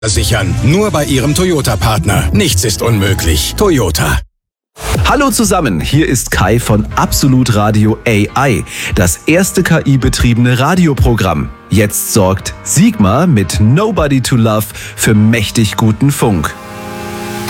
Sichern. Nur bei Ihrem Toyota-Partner. Nichts ist unmöglich. Toyota. Hallo zusammen, hier ist Kai von Absolut Radio AI, das erste KI-betriebene Radioprogramm. Jetzt sorgt Sigma mit Nobody to Love für mächtig guten Funk.